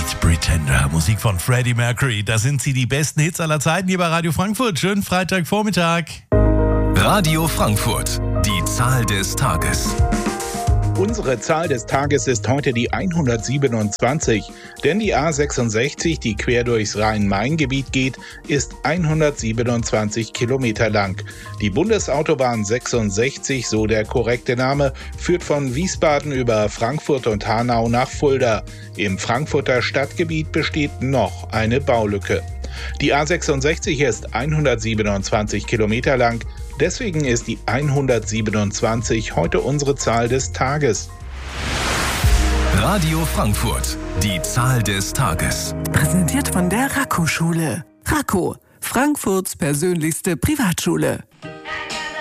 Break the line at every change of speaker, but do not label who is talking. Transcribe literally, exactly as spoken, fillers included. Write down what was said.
Street Pretender, Musik von Freddie Mercury. Da sind sie, die besten Hits aller Zeiten hier bei Radio Frankfurt. Schönen Freitagvormittag.
Radio Frankfurt, die Zahl des Tages.
Unsere Zahl des Tages ist heute die hundertsiebenundzwanzig, denn die A sechsundsechzig, die quer durchs Rhein-Main-Gebiet geht, ist hundertsiebenundzwanzig Kilometer lang. Die Bundesautobahn sechsundsechzig, so der korrekte Name, führt von Wiesbaden über Frankfurt und Hanau nach Fulda. Im Frankfurter Stadtgebiet besteht noch eine Baulücke. Die A sechsundsechzig ist hundertsiebenundzwanzig Kilometer lang. Deswegen ist die hundertsiebenundzwanzig heute unsere Zahl des Tages.
Radio Frankfurt, die Zahl des Tages.
Präsentiert von der Racco-Schule. Racco, Frankfurts persönlichste Privatschule.